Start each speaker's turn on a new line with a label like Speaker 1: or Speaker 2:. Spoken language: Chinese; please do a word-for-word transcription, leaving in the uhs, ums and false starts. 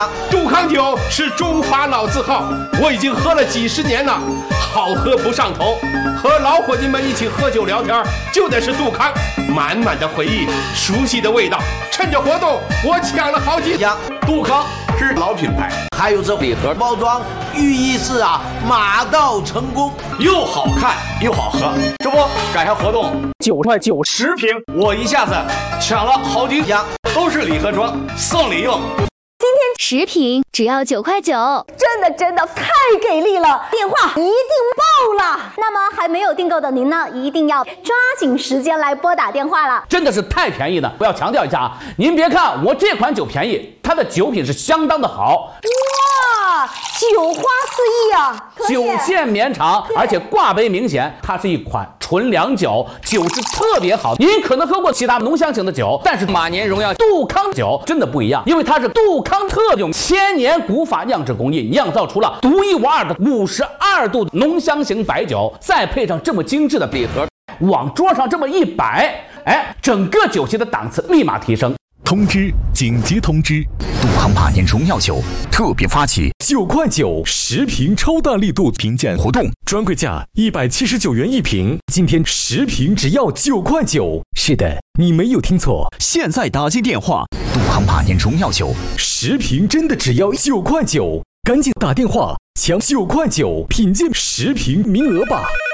Speaker 1: 杜康酒是中华老字号，我已经喝了几十年了，好喝不上头。和老伙计们一起喝酒聊天，就得是杜康，满满的回忆，熟悉的味道。趁着活动，我抢了好几箱。
Speaker 2: 杜康是老品牌，
Speaker 3: 还有这礼盒包装，寓意是啊，马到成功，
Speaker 2: 又好看又好喝。这不赶上活动，
Speaker 4: 九块九
Speaker 2: 十瓶，我一下子抢了好几箱，都是礼盒装，送礼用。
Speaker 5: 今天十瓶只要九块九，
Speaker 6: 真的真的太给力了！电话一定爆了。
Speaker 5: 那么还没有订购的您呢，一定要抓紧时间来拨打电话了。
Speaker 4: 真的是太便宜了！我要强调一下啊，您别看我这款酒便宜，它的酒品是相当的好。
Speaker 6: 哇，酒花四溢啊！
Speaker 4: 酒线绵长，而且挂杯明显，它是一款纯粮酒，酒质特别好。您可能喝过其他浓香型的酒，但是马年荣耀杜康酒真的不一样，因为它是杜康特用千年古法酿制工艺酿造出了独一无二的五十二度浓香型白酒，再配上这么精致的礼盒，往桌上这么一摆，哎，整个酒席的档次立马提升。
Speaker 7: 通知！紧急通知！杜康马年荣耀酒特别发起九块九十瓶超大力度评鉴活动，专柜价一百七十九元一瓶，今天十瓶只要九块九。是的，你没有听错，现在打进电话，杜康马年荣耀酒十瓶真的只要九块九，赶紧打电话抢九块九品鉴十瓶名额吧。